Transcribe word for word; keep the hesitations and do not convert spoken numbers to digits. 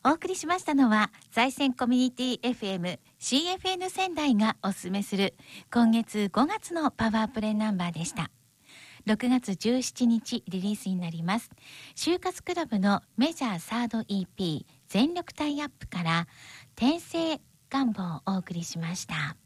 お送りしましたのは在線コミュニティ エフエム シーエフエヌ 仙台がおすすめする今月ごがつのパワープレイナンバーでした。ろくがつじゅうしちにちリリースになります。就活クラブのメジャーサード イーピー 全力タイアップから転生願望をお送りしました。